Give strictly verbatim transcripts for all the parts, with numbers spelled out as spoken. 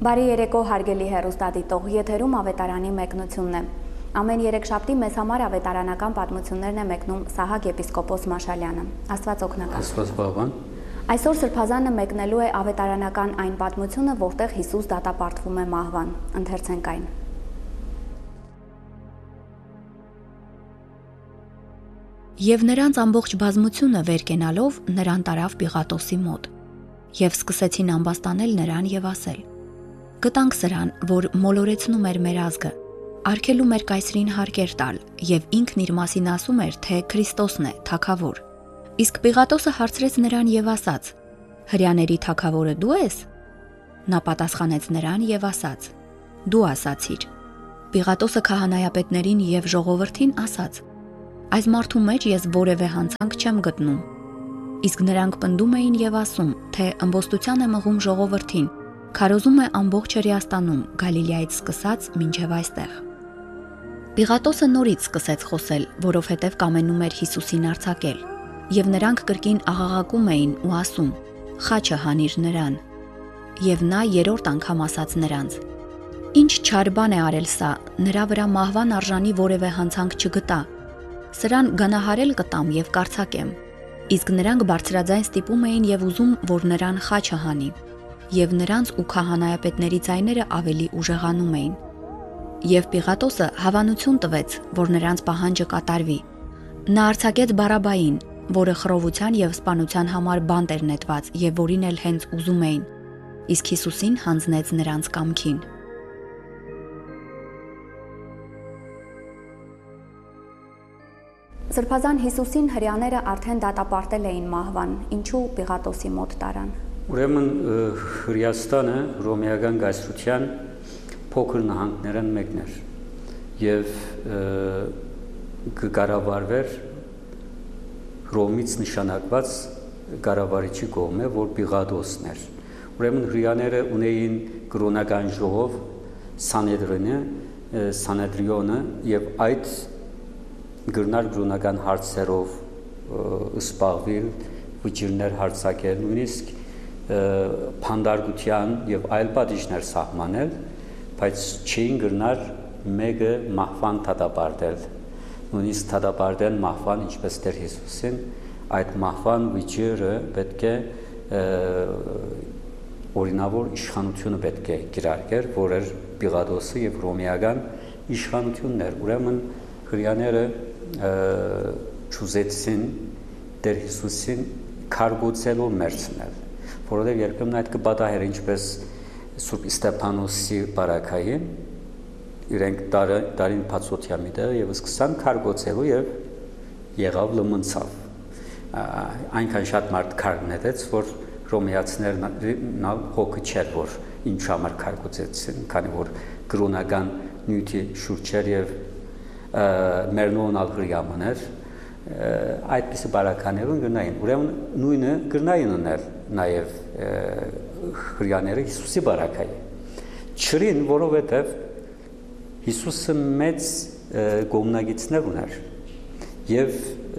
Բարի երեկո հարգելի հեռուստադիտող, եթերում ավետարանի մեկնությունն է։ Ամեն երեքշաբթի մեզ համար ավետարանական պատմություններն է մեկնում Սահակ եպիսկոպոս Մաշալյանը։ Աստված օգնական։ Աստված բավան։ Այսօր Սրբազանը մեկնելու է ավետարանական այն պատմությունը, որտեղ Հիսուս դատապարտվում է մահվան։ Ընթերցենք այն։ Եվ նրանց ամբողջ բազմությունը վեր կենալով նրան տարավ Պիղատոսի մոտ, եւ սկսեցին ամբաստանել նրան եւ ասել. Գտանք սրան, որ մոլորեցնում էր մեր ազգը, արգելում էր կայսրին հարկեր տալ, եւ ինքն իր մասին ասում էր, թե Քրիստոսն է, թագավոր։ Իսկ Պիղատոսը հարցրեց նրան եւ ասաց. Հրյաների թագավորը դու ես։ Նա պատասխանեց նրան եւ ասաց. Դու ասացիր։ Պիղատոսը քահանայապետներին եւ ժողովրդին ասաց. Այս մարդու մեջ ես որևէ հանցանք չեմ գտնում։ Իսկ նրանք պնդում էին եւ ասում, թե ըմբոստության է մղում ժողովրդին, քարոզում է ամբողջ Հրեաստանում, Գալիլեայից սկսած մինչև այստեղ։ Պիղատոսը նորից սկսեց խոսել, որովհետև կամենում էր Հիսուսին արձակել, եւ նրանք կրկին աղաղակում էին ու ասում. Խաչը հանիր նրան։ Եվ նա երրորդ անգամ ասաց նրանց. Ինչ չար բան է արել սա, նրա վրա մահվան արժանի որևէ հանցանք չգտա։ Սրան գանահարել կտամ եւ կարծակեմ։ Իսկ նրանք բարձրաձայն ստիպում էին եւ ուզում, որ նրան խաչը հանի։ Եվ նրանց ու քահանայապետների ձայները ավելի ուժեղանում էին։ Եվ Պիղատոսը հավանություն տվեց, որ նրանց պահանջը կատարվի։ Նա արձակեց Բարաբային, որը խռովության եւ սպանության համար բանտ էր նետված եւ որին էլ հենց ուզում էին։ Իսկ Հիսուսին հանձնեց նրանց կամքին։ Սրբազան Հիսուսին հրյաները արդեն դատապարտել էին մահվան, ինչու Պիղատոսի մոտ տարան։ Ուրեմն Հրեաստանը հռոմեական կայսրության փոքր նահանգներն մեկն էր եւ կառավարվեր Հռոմից նշանակված կառավարիչի կողմէ, որ Պիղատոսն էր։ Ուրեմն հրյաները ունեին կրոնական ժողով Սանեդրինը, Սանեդրիոնը եւ այդ գրնար կրոնական հարցերով սպառվել, վճիրներ հարցակել, նույնիսկ փանդարգության եւ այլ պատիժներ սահմանել, բայց չէին գրնար մեկը մահվան դատապարտել։ Նույնիսկ դատապարտել մահվան, ինչպես Տեր Հիսուսին, այդ մահվան վճիրը պետք է օրինավոր իշխանությունը պետք է կիրարկեր, որ էր Պիղատոսը եւ հռոմեական իշխանությունն էր։ Ուրեմն հրյաները չուզեցին Տեր Հիսուսին քարգոծելով մերցնել, որովհետև երբեմն այդ կպատահեր, ինչպես Սուրբ Ստեփանոսի բարակային, իրենք տարին փածոթյա մի տեղ եւ սկսան քարգոծելու եւ եղավ լմնցավ։ Այնքան շատ մարդ քար նետեց, որ հռոմեացիներն հոգը չէր, որ ինչ համար քարգոծեցին, քանի որ կրոնական նյութի շուրջ էր եւ մերնոնալ հրյամաներ, այդպիսի բարականերուն գրնային։ Ուրեմն նույնը գրնային ունել նաև հրյաները Հիսուսի բարակայի։ Չրին, որովհետև Հիսուսը մեծ գոմնագիցներ ուներ եւ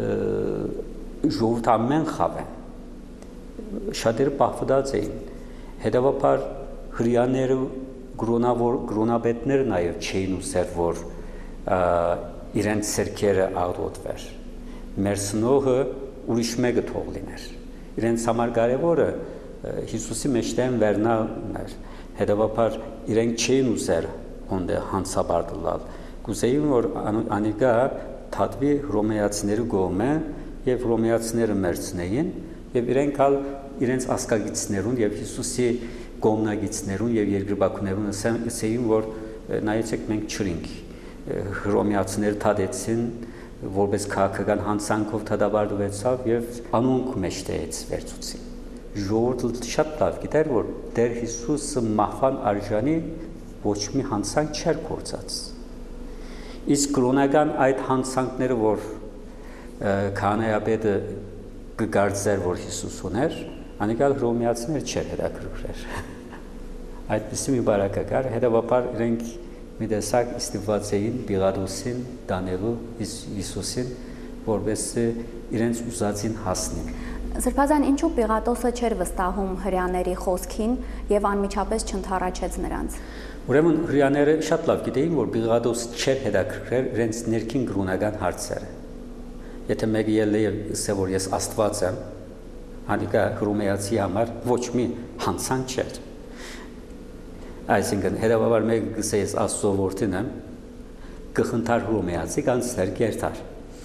ժողովուրդ ամեն խավ են։ Շատերը պահվդած էին։ Հետևաբար հրյաները գրոնավոր գրոնապետները նաև չէին ուզեր, որ իրենց սերքերը աղդոտվեր։ Մեր սնողը ուրիշ մեկը թող լիներ։ Իրենց համար կարևորը Հիսուսի մեջտեղն վերնալն էր։ Հետևաբար իրենք չէին ուզեր ոնդե հանցաբարտել։ Կուզեին, որ անիկա թատվի հռոմեացիների կողմը եւ հռոմեացիները մերցնեին եւ իրենք ալ իրենց ասկագիցներուն եւ Հիսուսի կողմնագիցներուն եւ երկրպագուներուն ասեին, որ նայեցեք մենք չրինք։ Հռոմեացիները թադեցին, որպես քաղաքական հանցանքով դատապարտվեցավ եւ անոնք մեջտեղից վերցուցին։ Ժողովուրդը շատ լավ գիտեր, որ Տեր Հիսուսը մահվան արժանի ոչ մի հանցանք չէր գործած։ Իսկ կրոնական այդ հանցանքները, որ քահանայապետը կգարձեր, որ Հիսուս ուներ, անիկալ հռոմեացիներ չէր հետաքրքրեր։ Այդպիսի մի բարակա կար, հետևաբար իրենք մի տեսակ ստիպված էին Պիղատոսին տանելու Հիսուսին, որպես իրենց ուզածին հասնեն։ Սրբազան, ինչու Պիղատոսը չէր վստահում հրեաների խոսքին եւ անմիջապես չընդառաջեց նրանց։ Ուրեմն հրեաները շատ լավ գիտեին, որ Պիղատոսը չէր հետաքրքրել իրենց ներքին կրոնական հարցերը։ Եթե մեկը ելնի եւ ասե, որ ես Աստված եմ, անիկա հռոմեացի համար ոչ մի հանցանք չէր։ Այսինքն հետևաբար մեկը գսե ես Աստծո որդին եմ, կխնդար հռոմեացի կանցներ կերտար։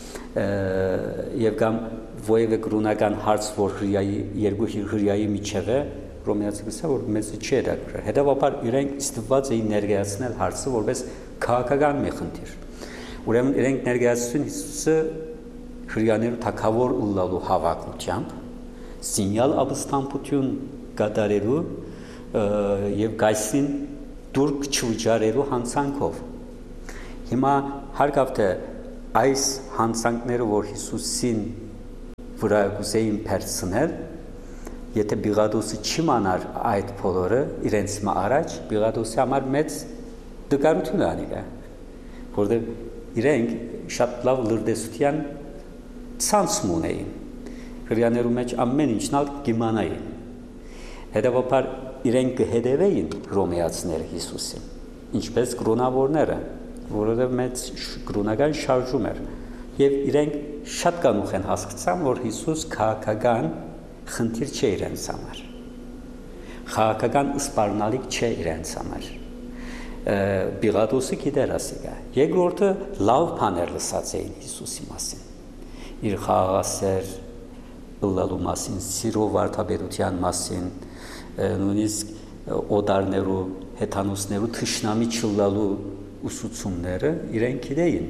Եվ կամ ովևէ կրոնական հարց, որ հրեայի երկու հրեայի միջև է, հռոմեացի գսե, որ մեծը չի հետաքրքրել։ Հետևաբար իրենք ստիպված էին ներկայացնել հարցը որպես քաղաքական մի խնդիր։ Ուրեմն իրենք ներկայացրին Հիսուսը հրեաներու թագավոր ըլլալու հավակնությամբ, սինյալ ապստամբություն կատարելու եւ գայսին դուրք չվճարելու հանցանքով։ Հիմա հարկավ թե այս հանցանքները, որ Հիսուսին վրա գուզեին փերցնել, եթե Պիղատոսը չիմանար այդ բոլորը իրենց մա առաջ, Պիղատոսի համար մեծ դժվարություն անիկա, որտեղ իրենք շատ լավ լրտեսության ցանց ունեին, հրեաներու մեջ ամեն ինչն ալ կիմանային, հետևաբար իրենք կհետևեին հռոմեացիները Հիսուսին, ինչպես կրոնավորները, որովհետև մեծ կրոնական շարժում էր, եւ իրենք շատ կանուխ են հասկացան, որ Հիսուս քաղաքական խնդիր չէ իրենց համար, քաղաքական սպառնալիք չէ իրենց համար։ Պիղատոսը գիտեր ասիկա, երկրորդը լավ բաներ լսած էին Հիսուսի մասին, իր խաղաղասեր ըլլալու մասին, սիրո վարդապետության մասին, նույնիսկ օտարներու, հեթանոսներու թշնամի չլալու ուսուցումները իրենք գիտեին։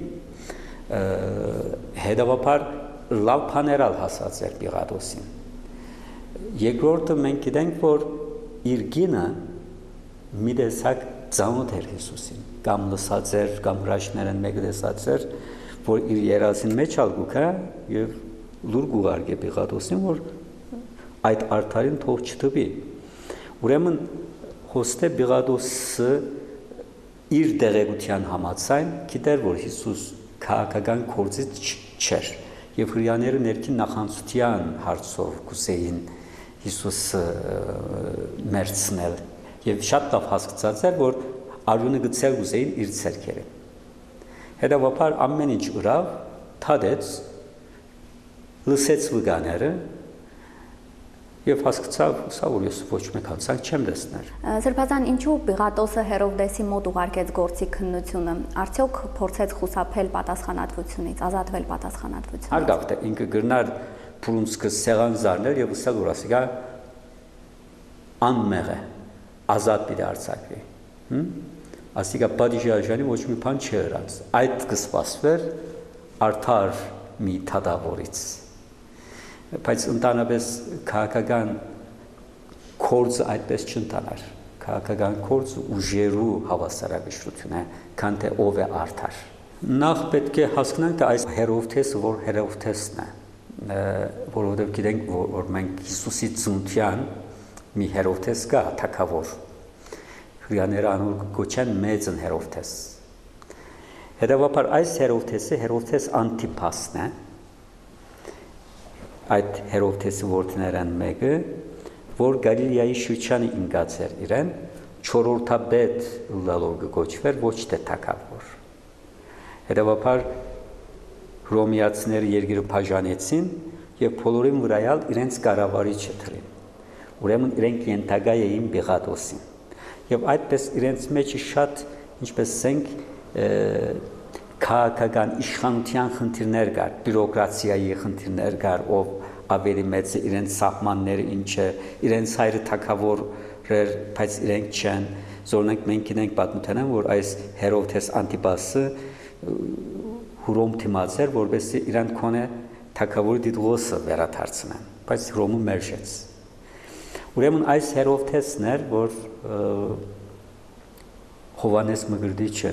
Հետևաբար լավ բաներ ալ հասած էր Պիղատոսին։ Երկրորդը մենք գիտենք, որ իր գինը մի տեսակ ծանոթ էր Հիսուսին, կամ լսած էր, կամ հրաշքներն մեկը տեսած էր, որ իր երազին մեջ ալ գուքա եւ լուր գուղարկե Պիղատոսին, որ այդ արդարին թող չտվի։ Ուրեմն հոստե Պիղատոսը իր դեղեցության համաձայն գիտեր, որ Հիսուս քաղաքական գործիչ չէր եւ հրեաները ներքին նախանցության հարցով կուսեին Հիսուսը մերցնել եւ շատ լավ հասկացած էր, որ արյունը գցել ուզեին իր ցերքերը։ Հետևաբար ամեն ինչ ուրավ թադեց լսեց վգաները եւ հասկացավ, սա որ ես ոչ մեկ հանցանք չեմ տեսներ։ Սրբազան, ինչու Պիղատոսը Հերովդեսի մոտ ուղարկեց գործի քննությունը, արդյոք փորձեց խուսափել պատասխանատվությունից, ազատվել պատասխանատվությունից։ Հարգավ թե ինքը գրնար փրունցքը սեղան զարներ եւ ասել որ ասիկա անմեղ է, ազատ պիտի արձակվի։ Հմ ասիկա պատիժարժանի ոչ մի բան չերած։ Այդ կսպասվեր արդար մի թադավորից։ Բայց ընդանրապես քաղաքական կորձը այդպես չընտանար, քաղաքական կորձը ուժերու հավասարակշռություն է, քան թե ով է արդար։ Նախ պետք է հասկանանք, թե այս Հերովդեսը որ Հերովդեսն է, որովհետև գիտենք, որ մենք Հիսուսի ծննդյան մի Հերովդես կա, թագավոր, հրեաները անոր կոչեն մեծն Հերովդես։ Հետևաբար այս Հերովդեսը Հերովդես Անտիպասն է, այդ Հերովդեսի որդիներն մեկը, որ Գալիլեայի շրջանը ինգած էր իրեն, չորրորդաբեդ լալով կոչվեր, ոչ թե թագավոր։ Հետևաբար հռոմեացիները երկիրը բաժանեցին եւ բոլորին վրայալ իրենց կառավարիչը թրին։ Ուրեմն իրենք ենթակա էին Պիղատոսին։ Եվ այդպես իրենց մեջ շատ, ինչպես ասենք, քաղաքական իշխանության խնդիրներ կար, բյուրոկրատիայի խնդիրներ կար, ով ավելի մեծ է իրենց սահմանները ինչ է, իրենց հայրը թագավոր էր, բայց իրենք չեն։ Զորնենք մենք գիտենք պատմութենան, որ այս Հերովդես Անտիպասը Հռոմ թիմացեր, որովհետեւ իրան կոնե թագավորի դիտողը վերադարձնեն, բայց Հռոմը մերժեց։ Ուրեմն այս Հերովդեսն էր, որ Հովանես Մգրդիչը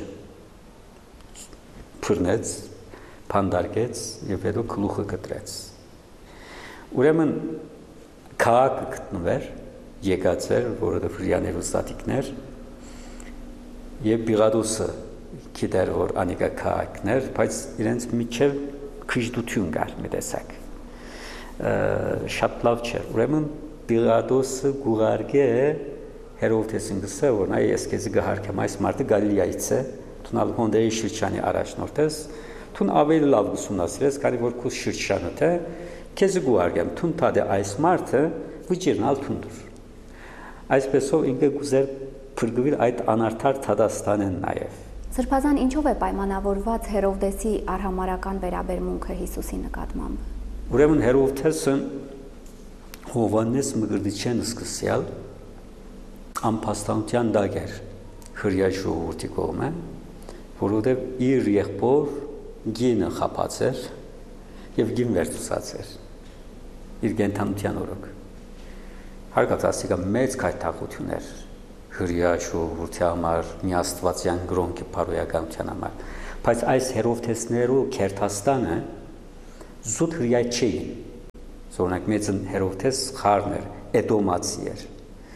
փռնեց, փանդարգեց եւ հետո գլուխը կտրեց։ Ուրեմն քաղաքը գտնվեր, եկած էր, որովհետեւ հրեաներու ստատիկներ եւ Պիղատոսը գիտեր, որ անիկա քաղաքներ, բայց իրենց միջև քժդություն կար մի տեսակ։ շատ լավ չէր։ Ուրեմն Պիղադոսը գուղարկե Հերովդեսին գսե, որ նա ես քեզ գահարկեմ այս մարդը Գալիլեայից է, թունալ հոնդեի շրջանի առաջնորդ ես, թուն ավելի լավ ուսումնասիրես, քանի որ քո շրջանը թե քեզ գուղարկեմ, թուն տադե այս մարդը վճիրնալ թունդուր։ Այսպեսով ինքը գուզեր փրկվել այդ անարդար Թադաստանեն նաև։ Սրբազան ինչով է պայմանավորված Հերովդեսի արհամարական վերաբերմունքը Հիսուսի նկատմամբ։ Ուրեմն Հերովդեսը Հովանես Մկրտիչեն սկսյալ ամփոստանության դագեր հրյա ժողովրդի կողմը, որովհետև իր եղբոր գինը խապած էր եւ գին վերցուցած էր իր գենթանության օրոք։ Հարկած ասիկա մեծ քայթախություն էր հրյա ժողովրդի համար, միաստվածյան գրոնքի բարոյականության համար, բայց այս Հերովդեսներու Քերթաստանը զուտ հրյա չէին։ Օրինակ մեծն Հերովդես խառն էր, Էդոմացի էր։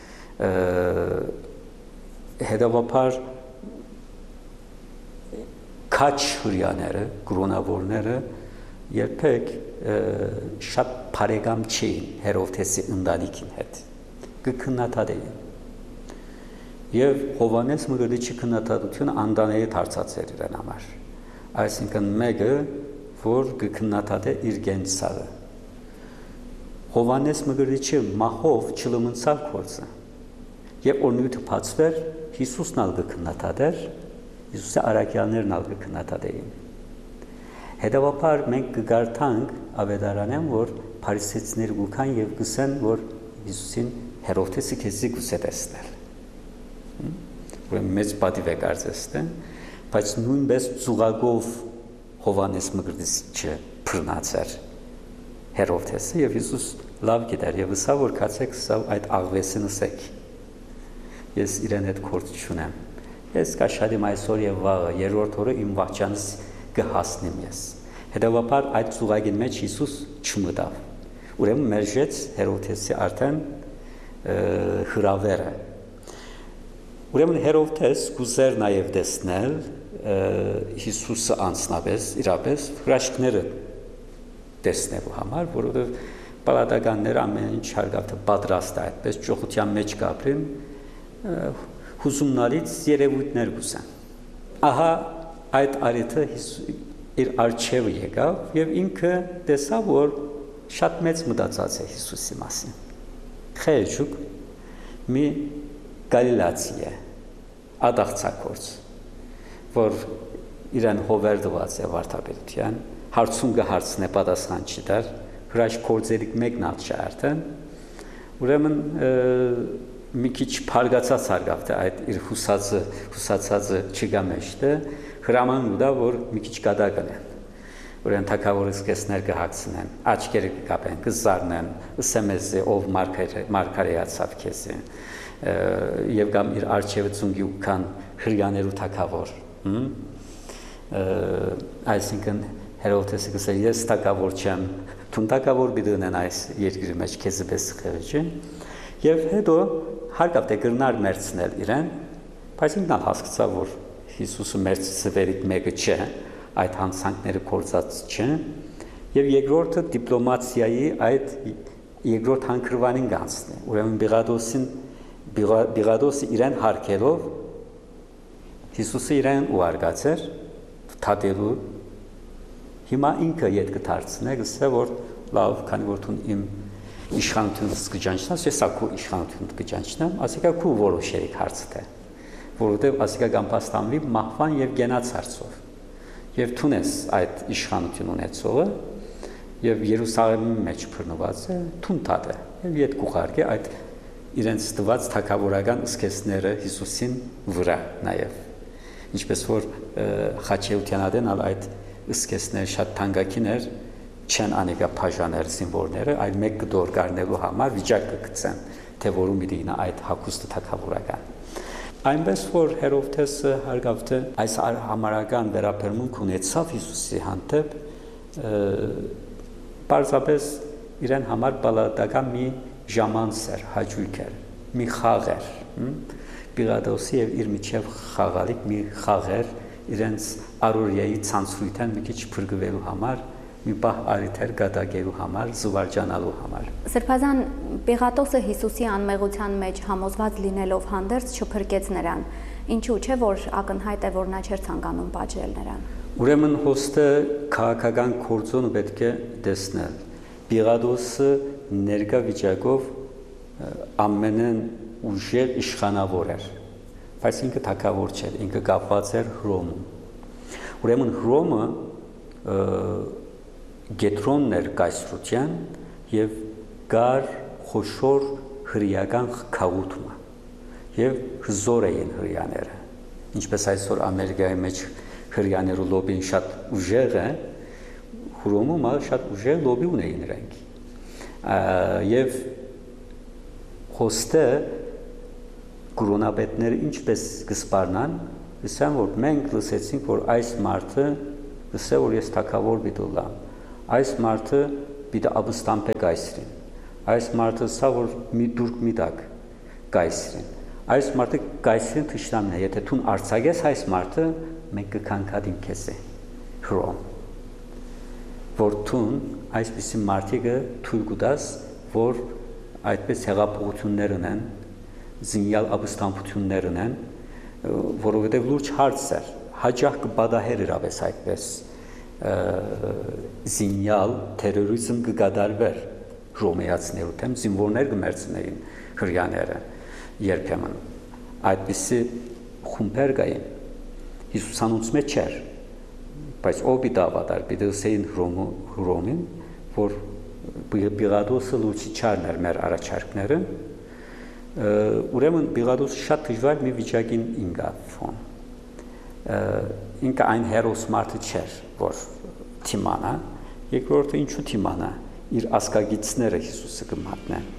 Հետևաբար քաչ հրյաները, գրոնավորները երբեք շատ բարեկամ չէին Հերովդեսի ընտանիքին հետ։ Կքննադատեին։ Եվ Հովանես Մկրտիչի քննադատությունը անդանելի դարձած էր իրեն համար։ Այսինքն մեկը, որ կքննադատե իր գենցաղը։ Հովանես Մկրտիչի մահով չլմնցավ գործը։ Եվ օրնույթը բացվեր, Հիսուսն ալ կքննադատեր, Հիսուսի առաքյալներն ալ կքննադատեին։ Հետևաբար մենք կգարտանք ավետարանեն, որ փարիսեցիները գուքան եւ գսեն, որ Հիսուսին Հերովդեսը քեզի գուզե տեսնել։ Ուրեմն մեծ պատիվ է կարծես, բայց նույնպես ծուղակով Հովանես Մկրտիչը բռնած էր Հերովդեսը եւ Հիսուս լավ գիտեր եւ ասա որ կացեք սա այդ աղվեսը նսեք։ Ես իրեն հետ գործ չունեմ։ Ես կաշխատեմ այսօր եւ վաղը, երրորդ օրը իմ վախճանս կհասնեմ ես։ Հետևաբար այդ ծուղակին մեջ Հիսուս չմտավ։ Ուրեմն մերժեց Հերովդեսի արդեն հրավերը։ Ուրեմն Հերովդես գուզեր նաև տեսնել Հիսուսը անձնապես, իրապես հրաշքները տեսնելու համար, որովհետև պալատականները ամեն ինչ հարգավ պատրաստ է այդպես ճոխության մեջ կապրին հուզումնալից երևույթներ գուսան։ Ահա այդ արիթը իր արջևը եկավ եւ ինքը տեսավ, որ շատ մեծ մտածած է Հիսուսի մասին։ Խելչուկ մի Գալիլացի է, ադաղցակորց, որ իրեն հովերդված է վարդապետության, հարցում կհարցնե պատասխան չտար, հրաշք կործերիկ մեկն ալ չէ արդեն, ուրեմն մի քիչ փարգացած հարգավ թե այդ իր հուսածը, հուսացածը չգա մեջտե, հրաման ուտա, որ մի քիչ կադակն են, ուրեմն թագավորը սկեսներ կհագցնեն, աչքերը կկապեն, կզարնեն, ըսեմեզի ով մարգարեացավ քեզի, եւ կամ իր արջևը ծունգի ու կան հրյաներու թագավոր, այսինքն Հերովդեսը գսել ես թագավոր չեմ, թուն թագավոր բիդնեն այս երկրի մեջ քեզի պես խեղճի, եւ հետո հարկավ թե գրնար մերցնել իրեն, բայց ինքն հասկացավ, որ Հիսուսը մերցվերից մեկը չէ, այդ հանցանքները կործած չէ, եւ երկրորդը դիպլոմատիայի այդ երկրորդ հանգրվանին գանցնի, ուրեմն Պիղադոսին Պիղադոսը իրեն հարկելով Հիսուսը իրեն ուարգած էր թատելու հիմա ինքը ետ կդարձնե գսե որ լավ քանի որ դու իմ իշխանությունս կճանչնաս ես ակու իշխանություն կճանչնամ ասիկա քու որոշերիկ հարցը որովհետև ասիկա կամփաստանվի մահվան եւ գենաց հարցով եւ թունես այդ իշխանություն ունեցողը եւ Երուսաղեմի մեջ բռնված է թուն տատը եւ ետ կուղարկե այդ իրենց տված թագավորական սկեսները Հիսուսին վրա նաև ինչպես որ Խաչեությանադեն ալ այդ սկեսները շատ թանկագին էր չեն անիկա բաժաներ զինվորները այլ մեկ դոր գարնելու համար վիճակ կգցեն թե որում իրինա այդ հակոստը թագավորական այնպես որ Հերովդեսը հարգավ թե այս համարական վերաբերմունք ունեցավ Հիսուսի հանդեպ պարզապես իրեն համար բալադական մի ժամանց էր, հաճույք էր, մի խաղ էր, Պիղադոսի և իր միջև խաղալիք մի խաղ էր, իրենց առօրյայի ցանցրույթեն մի քիչ փրկվելու համար մի բահ արիթեր գադագերու համար, զվարճանալու համար։ Սրբազան Պիղատոսը Հիսուսի անմեղության մեջ համոզված լինելով հանդերձ չփրկեց նրան, ինչու՞ չէ որ ակնհայտ է որ նա չէր ցանկանում պատժել նրան։ Ուրեմն հոստը քաղաքական կորձոնը պետք է տեսնել։ Պիղատոսը ներկա վիճակով ամենն ուժեղ իշխանավոր էր, բայց ինքը թագավոր չէր, ինքը կապված էր Հռոմում։ Ուրեմն Հռոմը գետրոնն էր կայսրության եւ գար խոշոր հրեական խաղութումը եւ հզոր էին հրեաները, ինչպես այսօր Ամերիկայի մեջ հրեաներու լոբին շատ ուժեղ է, Հռոմում շատ ուժեղ լոբի ունեին նրանք։ Եվ հոստը կրոնապետները ինչպես կսպառնան, ասան որ մենք լսեցինք որ այս մարդը ասա որ ես թագավոր բիդոլամ, այս մարդը բիդա աբստամպե կայսրին, այս մարդը սա որ մի դուրք միտակ կայսրին, այս մարդը կայսրին թշնամն է, եթե թուն արցակես այս մարդը մենք կքանքադին քեզ է Հռոմ, որ թուն այսպիսի մարդիկը թույլ կտաս որ այդպես հեղափոխություններ ունեն, զինյալ աբստամբություններ ունեն, որովհետև լուրջ հարց էր, հաջող կբադահեր իրապես այդպես զինյալ տերորիզմ կգադարվեր ռոմեացիներու դեմ, զինվորներ կմերցնեին հրեաները երբեմն, այդպիսի խումբեր կային, Հիսուսանուց մեջ չէր, բայց ով պիտի ավատար, պիտի ըսեին Հռոմին, որ Պիղատոսը լուծի չարներ մեր առաջարկները, ուրեմն Պիղատոսը շատ դժվար մի վիճակին ինգավ ֆոն։ Ինքը այն հերոս մարդը չէր, որ թիմանա, երկրորդը ինչու թիմանա, իր ասկագիցները Հիսուսը կմատնեն։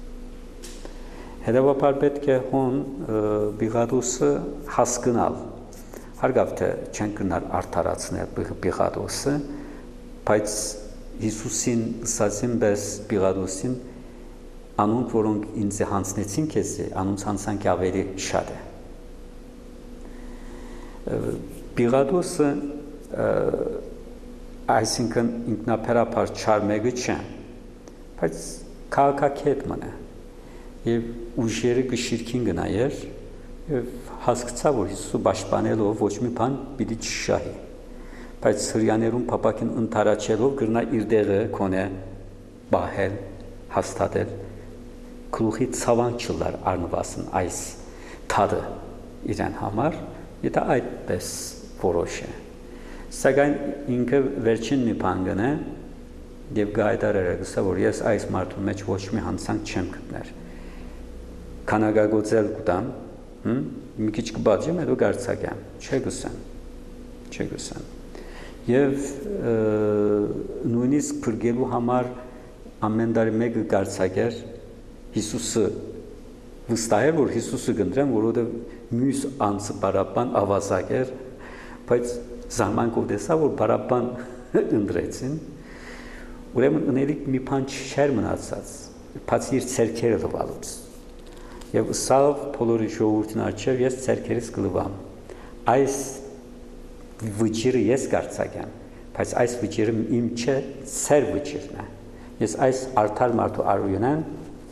Հետևաբար պետք է հոն Պիղատոսը հասկնալ, հարգավ թե չեն կնար արդարացնել Պիղատոսը, բայց Հիսուսին սազին բես Պիղատոսին անոնք, որոնք ինձ հանցնեցին քեզ, անոնց հանցանք ավելի շատ է։ Պիղատոսը այսինքն ինքնաբերաբար չար մեկը չէ, բայց քաղաքակետ մնա եւ ուժերը գշիրքին գնայր եւ հասկացա որ Հիսուսը պաշտպանելով ոչ մի բան պիտի չշահի, բայց հրեաներուն փապակին ընթարաչելով գրնա իր դերը կոնե բահել, հաստատել, գլուխի ցավանք չլար առնվասն այս թադը իրեն համար, եթե այդպես որոշ է։ Սակայն ինքը վերջին մի բան գնե եւ գայտարերը գսա որ ես այս մարդու մեջ ոչ մի հանցանք չեմ գտներ։ Քանակագործել կտամ, մի քիչ կբաժեմ, հետո գարցակեմ, չէ գսեմ, չէ գսեմ։ Եվ նույնիսկ փրկելու համար ամեն տարի մեկը գարցակեր Հիսուսը վստահ էր որ Հիսուսը գնդրեն որովհետև մյուս անձը բարաբան ավազակ էր, բայց զարմանքով տեսա որ բարաբան ընդրեցին, ուրեմն ընելիք մի բան չէր մնացած, բացի իր ցերքերը լվալուց։ Եվ սավ բոլորի ժողովրդին առջև ես ցերքերից կլվամ։ Այս վճիրը ես կարծակեմ, բայց այս վճիրը իմ չէ, ծեր վճիրն է։ Ես այս արդար մարդու արույնեն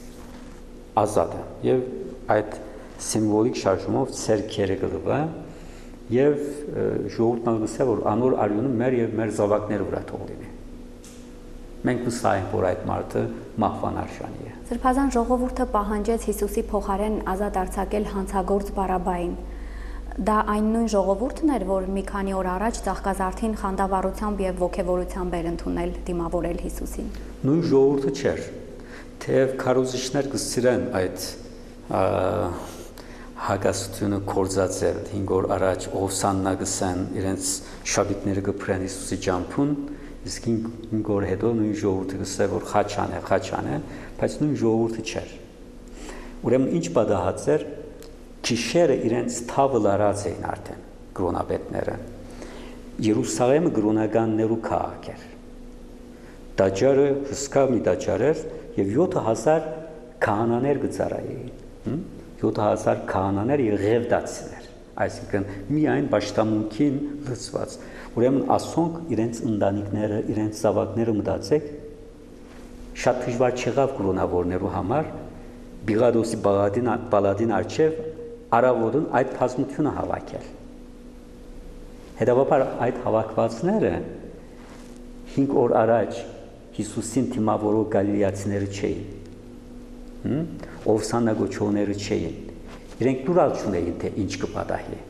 ազատ եմ եւ այդ սիմվոլիկ շարժումով ցերքերը կլվա եւ ժողովուրդն ալգսա որ անոր արյունը մեր եւ մեր զավակների վրա թող լինի։ Մենք վստահ ենք որ այդ մարդը մահվան արժանի է։ Սրբազան ժողովուրդը պահանջեց Հիսուսի փոխարեն ազատ արձակել հանցագործ Բարաբային։ Դա այն նույն ժողովուրդն էր, որ մի քանի օր առաջ Ծաղկազարդին խանդավառությամբ եւ ոգևորությամբ էր ընդունել դիմավորել Հիսուսին։ Նույն ժողովուրդը չէր, թեև քարոզիչներ կսիրեն այդ հագաստությունը կորզածել, հինգ օր առաջ Օվսաննա գսեն, իրենց շաբիթները կփրեն Հիսուսի ջամփուն, իսկ հինգ օր հետո նույն ժողովուրդը գսե որ խաչան է, խաչան է, բայց նույն ժողովուրդը չէր։ Ուրեմն ինչ պատահած էր Քիշերը իրենց թավը լարած էին արդեն կրոնապետները։ Երուսաղեմը կրոնականներու քաղաք էր։ Տաճարը հսկա մի տաճար էր եւ յոթ հազար քահանաներ գծարային։ յոթ հազար քահանաներ եւ ղևդացիներ այսինքն միայն պաշտամունքին լծված։ Ուրեմն ասոնք իրենց ընտանիքները, իրենց զավակները մտածեք, շատ դժվար չեղավ կրոնավորներու համար Բիղադոսի բալադին բալադին արչև արավոտն այդ բազմությունը հավաքել։ Հետևաբար այդ հավաքվածները հինգ օր առաջ Հիսուսին դիմավորող գալիլեացիները չէին։ Օվսանագոչողները չէին։ Իրենք դուրալ չունեին, թե ինչ կպատահի։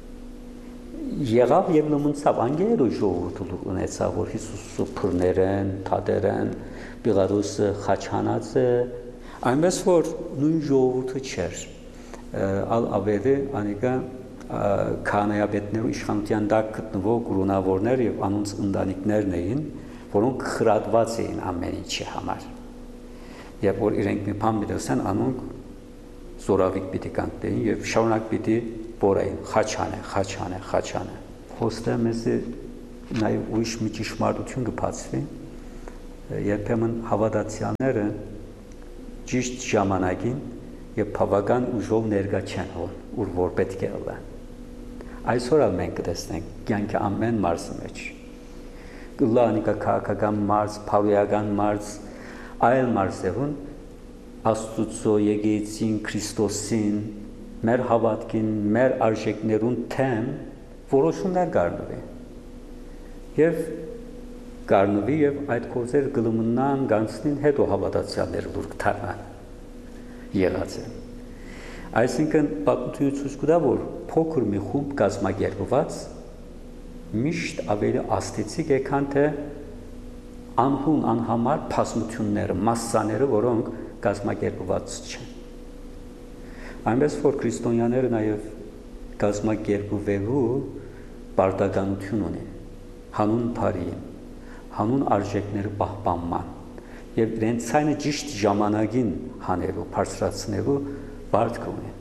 Եղավ եւ լմնցավ անգերո ժողովուրդը ունեցավ, որ Հիսուսը փռներեն, թադերեն, Բիղադոսը խաչանածը, այնպես որ նույն ժողովուրդը չէր։ Ալ ավերի անիկա քահանայապետներու իշխանության տակ գտնվող կրոնավորներ եւ անոնց ընտանիքներն էին, որոնք խրատված էին ամեն ինչի համար։ Երբ որ իրենք մի բան մտածեն, անոնք զորավիկ պիտի կանտեին եւ շարունակ պիտի բորային, խաչան է, խաչան է, խաչան է։ Խոստը մեզ նաեւ ուրիշ մի ճշմարտություն կբացվի, երբեմն հավատացյալները ճիշտ ժամանակին եւ բավական ուժով ներկա չեն հոն, ուր որ պետք է ըլլան։ Այսօր ալ մենք կտեսնենք կյանքի ամեն մարզի մեջ։ Գլանիկա քաղաքական մարզ, փավիական մարզ, այլ մարզերուն Աստուծո եկեղեցին, Քրիստոսին, մեր հավատքին, մեր արժեքներուն թեմ որոշումներ կառնվի։ Եվ կառնվի եւ այդ կողզեր գլմնան գանցնին հետո հավատացյալները դուր կթարնան։ Եղած է։ Այսինքն պատմությունը ցույց կտա, որ փոքր մի խումբ կազմակերպված միշտ ավելի աստեցիկ է, քան թե անհուն անհամար բազմությունները, մասսաները, որոնք կազմակերպված չեն։ Այնպես որ քրիստոնյաները նաև կազմակերպվելու պարտականություն ունեն, հանուն բարի, հանուն արժեքների պահպանման եւ իրենց ցայնը ճիշտ ժամանակին հանելու, բարձրացնելու վարդք ունեն։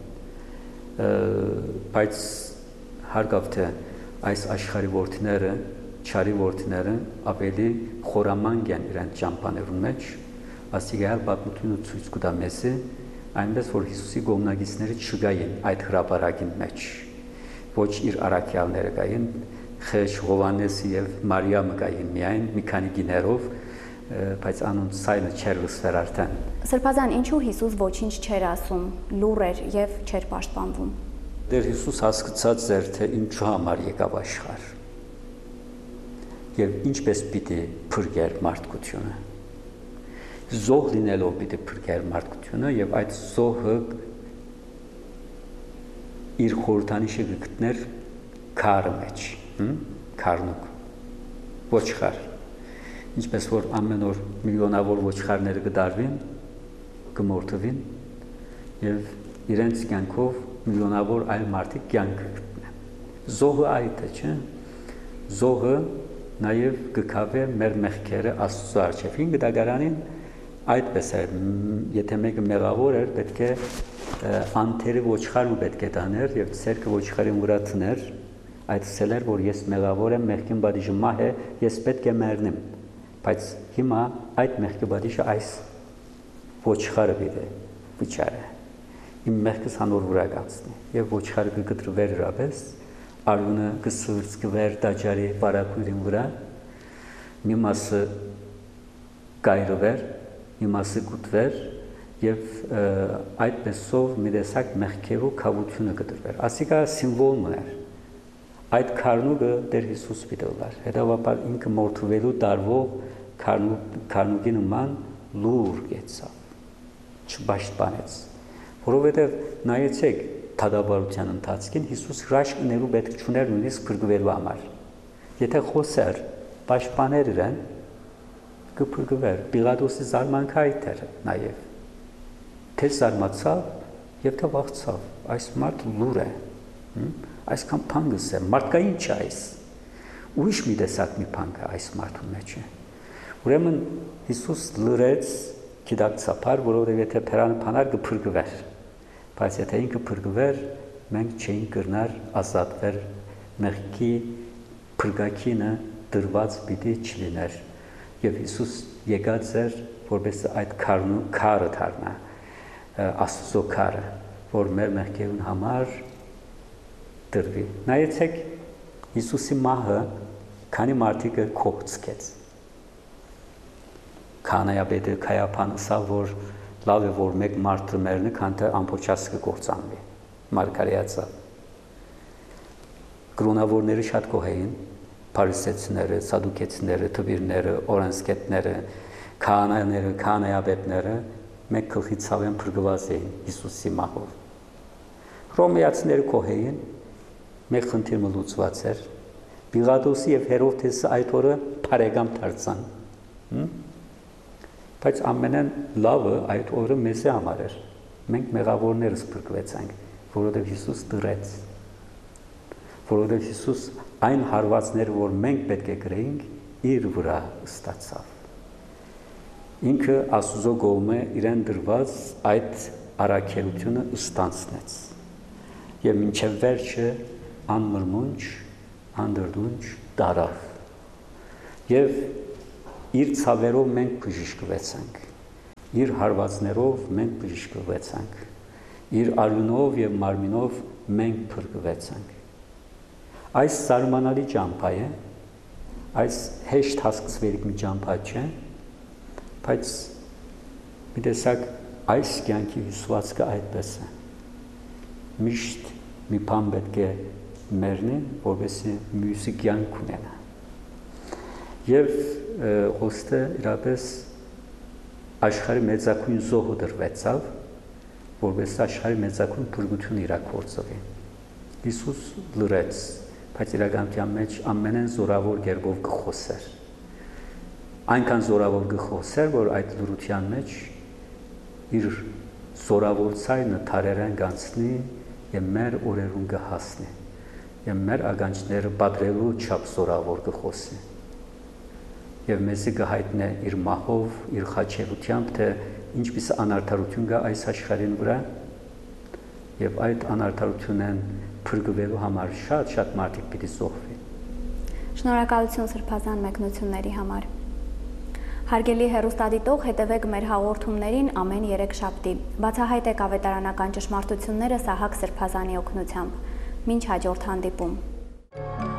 Բայց հարգավ թե այս աշխարհի որդիները, չարի որդիները ավելի խորամանկ են իրենց ճամփաներուն մեջ, ասիգայալ պատմությունը ցույց կտա մեզ, այնպես որ Հիսուսի գոմնագիցները չգային այդ հրապարակին մեջ, ոչ իր առաքյալները գային, Խեշ Հովանեսի եւ Մարիամը գային միայն մի քանի գիներով, բայց անոնց ցայնը չեր լսվեր արդեն։ Սրբազան, ինչու Հիսուս ոչինչ չէր ասում, լուր էր եւ չէր պաշտպանվում։ Դեր Հիսուս հասկացած էր, թե ինչու համար եկավ աշխարհ եւ ինչպես պիտի փրկեր մարդկությունը։ Զոհ լինելով պիտի փրկեր մարդկությունը եւ այդ զոհը իր խորհրդանիշը գտներ քարը մեջ, քարնուկ, ոչխար։ Ինչպես որ ամեն օր միլիոնավոր ոչխարները կդարվին, կմորթվին եւ իրենց կյանքով միլիոնավոր այլ մարդիկ կյանք կգտնեն։ Զոհը այդ է, չէ՞։ Զոհը նաեւ կքավե մեր մեղքերը Աստծո առջև։ Հին դագարանին այդպես է, եթե մեկը մեղավոր էր, պետք է անթերի ոչխարը պետք է տաներ եւ ցերկը ոչխարի վրա տներ, այդ սելեր որ ես մեղավոր եմ, մեղքին բադիժը մահ է, ես պետք է մեռնեմ։ Բայց հիմա այդ մեղքի բադիժը այս ոչխարը պիտի վճարի։ Իմ մեղքս հանոր վրա կանցնի եւ ոչխարը կգտրվեր իրապես, արյունը կսուրցկվեր տաճարի բարակույրին վրա, մի մասը կայրվեր, մի մասը կուտվեր եւ այդպեսով մի տեսակ մեղքերու քավությունը կտրվեր։ Ասիկա սիմվոլ մներ։ Այդ քարնուկը Տեր Հիսուս պիտելար, հետևաբար ինքը մորթվելու տարվող քարնուկի նման լուր գեցավ, չպաշտպանեց, որովհետև նայեցեք թադաբարության ընթացքին Հիսուս հրաշք ունելու պետք չուներ նույնիսկ փրկվելու համար, եթե խոսեր պաշտպաներ իրեն, կփրկվեր, Պիղադոսի զարմանքը այդ էր նաև, թե զարմացավ եւ թե վախցավ, այս մարդ լուր է, այսքան փանգս է, մարդկային չէ այս, ուրիշ մի տեսակ մի փանգ է այս մարդու մեջ է։ Ուրեմն Հիսուս լրեց գիտակցաբար, որովհետև եթե փերանը փանար կփրկվեր, բայց եթե ինքը փրկվեր, մենք չէինք կրնար ազատվել, մեղքի փրկակինը դրված պիտի չլիներ, եւ Հիսուս եկած էր, որպես այդ քարնու քարը դառնա, Աստծո քարը, որ մեր մեղքերուն համար դրվի։ Նայեցեք Հիսուսի մահը քանի մարդիկը կողցկեց։ Քանայապետը Քայափան ասավ, որ լավ է որ մեկ մարդ մեռնի, քան թե ամբողջացը կկործանվի։ Մարգարեացա։ Կրոնավորները շատ գոհ էին, փարիսեցիները, սադուկեցիները, թվիրները, օրենսգետները, քահանաները, քահանայապետները մեկ գլխի ցավեն փրկված էին Հիսուսի մահով։ Հռոմեացիները գոհ էին, մեկ խնդիրը լուծված էր։ Պիղատոսի եւ Հերովդեսը այդ օրը բարեկամ դարձան։ Բայց ամենեն լավը այդ օրը մեզ համար էր։ Մենք մեղավորներս փրկվեցանք, որովհետեւ Հիսուս դրեց։ Որովհետեւ Հիսուս այն հարվածները, որ մենք պետք է գրեինք, իր վրա ստացավ։ Ինքը Աստծո կողմը իրեն դրված այդ առաքելությունը ստանցնեց։ Եվ մինչև վերջը անմրմունջ, անդրդունջ դարավ։ Եվ իր ցավերով մենք բժշկվեցանք, իր հարվածներով մենք բժշկվեցանք, իր արյունով եւ մարմինով մենք փրկվեցանք։ Այս զարմանալի ճամփա է, այս հեշտ հասկացվելիք մի ճամփա չէ, բայց մի տեսակ այս կյանքի հյուսվածքը այդպես է։ Միշտ մի բան պետք է մեռնի, որովհետեւ մյուսի կյանք ունենա։ Եվ Խոստը իրապես աշխարհի մեծակույն զոհը դրվեցավ, որպես աշխարհի մեծակույն փրկություն իրագործվի։ Հիսուս լրեց, բայց իրականության մեջ ամենեն զորավոր կերպով գխոսեր։ Այնքան զորավոր գխոսեր, որ այդ լրության մեջ իր զորավոր ցայնը թարերեն գանցնի եւ մեր օրերուն կհասնի։ Եվ մեր ականջները պատրելու չափ զորավոր գխոսի։ Եվ մեզի կհայտնե իր մահով, իր խաչելությամբ, թե ինչպես անարդարություն կա այս աշխարհին վրա, եւ այդ անարդարությունն փրկվելու համար շատ-շատ մարդիկ պիտի զոհվի։ Շնորհակալություն սրբազան մեկնությունների համար։ Հարգելի հեռուստադիտող, հետևեք մեր հաղորդումներին ամեն երեքշաբթի։ Բացահայտեք ավետարանական ճշմարտությունները Սահակ Սրբազանի օգնությամբ։ Մինչ հաջորդ հանդիպում։